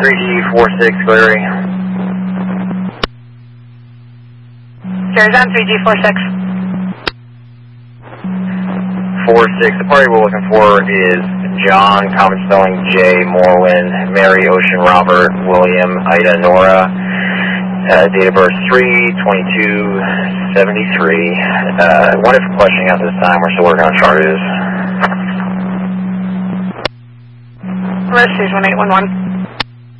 3G46, clearing. Arizona 3G46. 46, the party we're looking for is John, common spelling J, Morwin, Mary, Ocean, Robert, William, Ida, Nora, date of birth 3/22/73. One different questioning at this time, we're still working on charges. Rest is 1811.